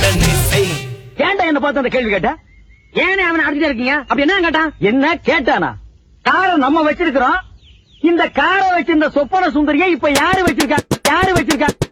உடனே செய். ஏன்டா என்ன பார்த்து அந்த கேள்வி கேட்ட? ஏனே அவனை அடிச்சுட்டு இருக்கீங்க? அப்படி என்ன கேட்டான்? என்ன கேட்டானா? காரை நம்ம வச்சிருக்கிறோம். இந்த காரை வச்சிருந்த சொப்பன சுந்தரியை இப்ப யாரு வச்சிருக்கா?